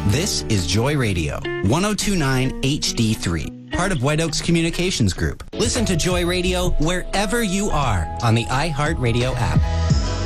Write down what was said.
This is Joy Radio, 1029 HD3, part of White Oaks Communications Group. Listen to Joy Radio wherever you are on the iHeartRadio app.